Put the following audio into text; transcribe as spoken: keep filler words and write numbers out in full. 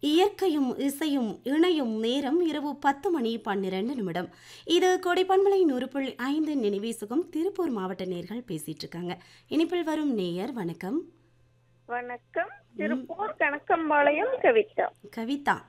இயற்கையும் இசையும் இணையும் நேரம் இரவு பத்து மணி பன்னிரண்டு நிமிடம். இது கொடைப்பண்பலை நூறு புள்ளி ஐந்து நினைவேசுகம் திருப்பூர் மாவட்ட நேர்கள் பேசிட்டு இருக்காங்க. இனிப்பில் வரும் நேயர் வணக்கம். வணக்கம். திருப்பூர் கணக்கம்பாளையம் கவிதா. கவிதா